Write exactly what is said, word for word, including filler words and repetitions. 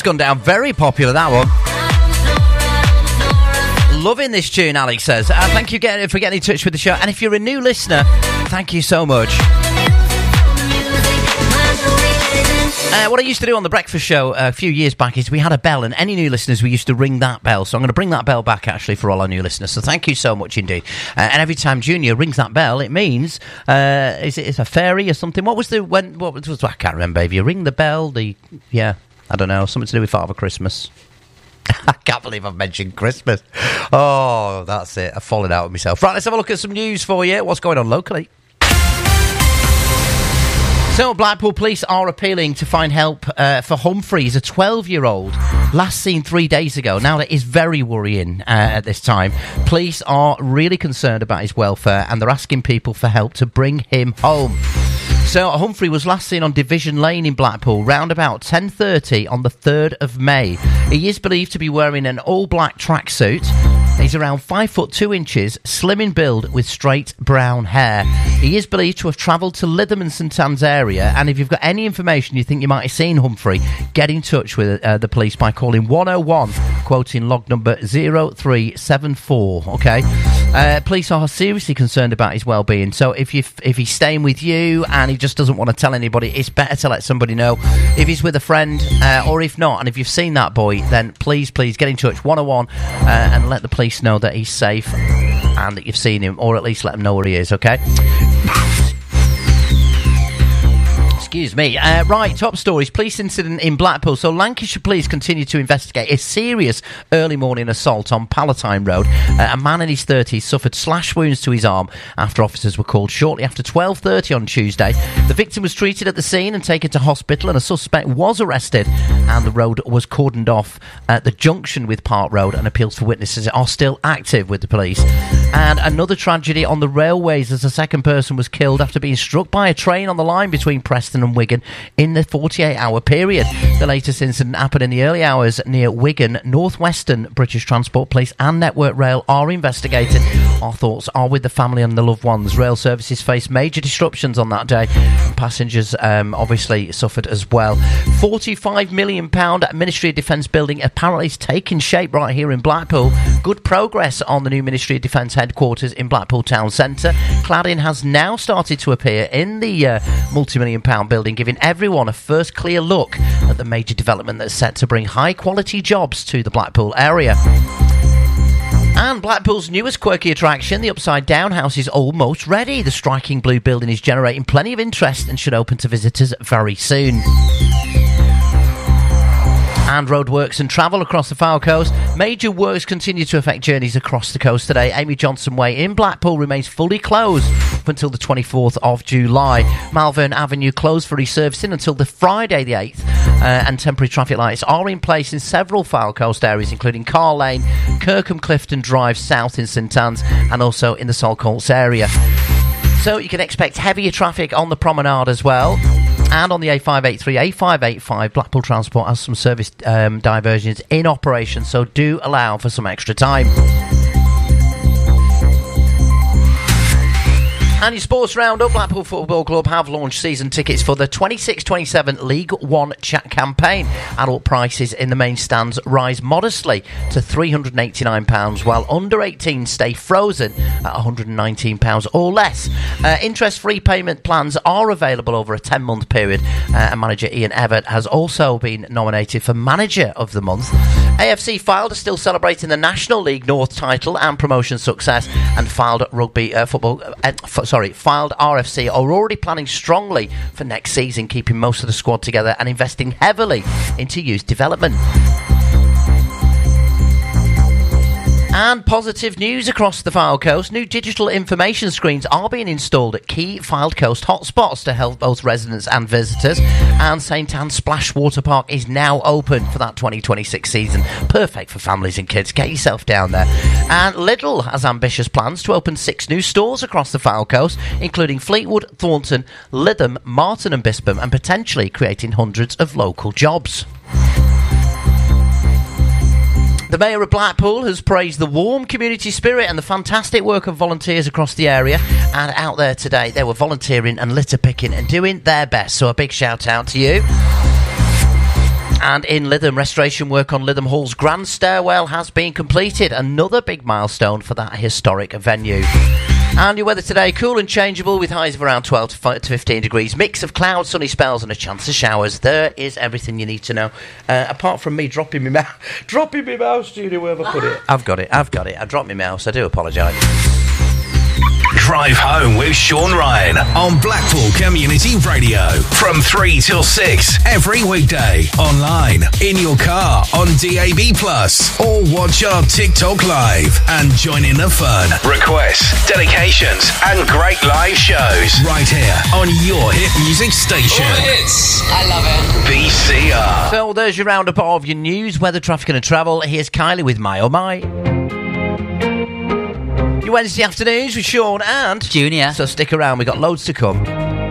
gone down. Very popular, that one. Loving this tune, Alex says. Uh, thank you get, for getting in touch with the show. And if you're a new listener, thank you so much. Uh, what I used to do on the breakfast show uh, a few years back is we had a bell, and any new listeners, we used to ring that bell. So I'm going to bring that bell back, actually, for all our new listeners. So thank you so much indeed. Uh, and every time Junior rings that bell, it means uh, is it it's a fairy or something? What was the when? What was I can't remember. If you ring the bell, the yeah, I don't know, something to do with Father Christmas. I can't believe I've mentioned Christmas. Oh, that's it. I've fallen out with myself. Right, let's have a look at some news for you. What's going on locally? So, Blackpool police are appealing to find help uh, for Humphreys, a twelve-year-old, last seen three days ago. Now, that is very worrying uh, at this time. Police are really concerned about his welfare, and they're asking people for help to bring him home. So, Humphrey was last seen on Division Lane in Blackpool, round about ten thirty on the third of May. He is believed to be wearing an all-black tracksuit. He's around five foot two inches, slim in build, with straight brown hair. He is believed to have travelled to Lytham and St Anne's area, and if you've got any information you think you might have seen Humphrey, get in touch with uh, the police by calling one oh one, quoting log number zero three seven four, okay? Uh, police are seriously concerned about his well-being, so if you if he's staying with you and he just doesn't want to tell anybody, it's better to let somebody know. If he's with a friend, uh, or if not, and if you've seen that boy, then please, please get in touch, one oh one, uh, and let the police know that he's safe and that you've seen him, or at least let him know where he is, okay? Excuse me. Uh, right, top stories. Police incident in Blackpool. So Lancashire Police continue to investigate a serious early morning assault on Palatine Road. Uh, a man in his thirties suffered slash wounds to his arm after officers were called shortly after twelve thirty on Tuesday. The victim was treated at the scene and taken to hospital, and a suspect was arrested, and the road was cordoned off at the junction with Park Road, and appeals for witnesses are still active with the police. And another tragedy on the railways as a second person was killed after being struck by a train on the line between Preston and Wigan in the forty-eight hour period. The latest incident happened in the early hours near Wigan. Northwestern British Transport Police and Network Rail are investigating. Our thoughts are with the family and the loved ones. Rail services faced major disruptions on that day. Passengers um, obviously suffered as well. forty-five million pounds Ministry of Defence building apparently is taking shape right here in Blackpool. Good progress on the new Ministry of Defence headquarters in Blackpool Town Centre. Cladding has now started to appear in the uh, multi-million pound building, giving everyone a first clear look at the major development that's set to bring high-quality jobs to the Blackpool area. And Blackpool's newest quirky attraction, the Upside Down House, is almost ready. The striking blue building is generating plenty of interest and should open to visitors very soon. And roadworks and travel across the Fylde Coast. Major works continue to affect journeys across the coast today. Amy Johnson Way in Blackpool remains fully closed up until the twenty-fourth of July. Malvern Avenue closed for resurfacing until the Friday the eighth. Uh, and temporary traffic lights are in place in several Fylde Coast areas, including Carr Lane, Kirkham Clifton Drive South in St Anne's, and also in the Saltcoats area. So you can expect heavier traffic on the promenade as well. And on the A five eighty-three, A five eighty-five, Blackpool Transport has some service um, diversions in operation, so do allow for some extra time. And your sports roundup, Blackpool Football Club have launched season tickets for the twenty-six twenty-seven League One chat campaign. Adult prices in the main stands rise modestly to three hundred eighty-nine pounds, while under eighteens stay frozen at one hundred nineteen pounds or less. Uh, interest-free payment plans are available over a ten-month period, uh, and manager Ian Everett has also been nominated for Manager of the Month. A F C Fylde are still celebrating the National League North title and promotion success, and Fylde Rugby uh, Football... Uh, f- Sorry, Fylde R F C are already planning strongly for next season, keeping most of the squad together and investing heavily into youth development. And positive news across the Fylde Coast. New digital information screens are being installed at key Fylde Coast hotspots to help both residents and visitors. And St Anne's Splash Water Park is now open for that twenty twenty-six season. Perfect for families and kids. Get yourself down there. And Lidl has ambitious plans to open six new stores across the Fylde Coast, including Fleetwood, Thornton, Lytham, Marton and Bispham, and potentially creating hundreds of local jobs. The Mayor of Blackpool has praised the warm community spirit and the fantastic work of volunteers across the area. And out there today, they were volunteering and litter picking and doing their best. So a big shout out to you. And in Lytham, restoration work on Lytham Hall's grand stairwell has been completed. Another big milestone for that historic venue. And your weather today, cool and changeable with highs of around twelve to fifteen degrees. Mix of clouds, sunny spells and a chance of showers. There is everything you need to know. Uh, apart from me dropping my mouse. dropping my mouse, Judy, where have I put it? I've got it, I've got it. I dropped my mouse, I do apologise. Drive Home with Sean Ryan on Blackpool Community Radio from three till six every weekday. Online, in your car, on D A B plus, or watch our TikTok live and join in the fun. Requests, dedications, and great live shows right here on your hit music station. All hits. I love it. B C R. So there's your roundup of your news, weather, traffic, and travel. Here's Kylie with My Oh My. Your Wednesday afternoons with Sean and Junior. So stick around, we've got loads to come.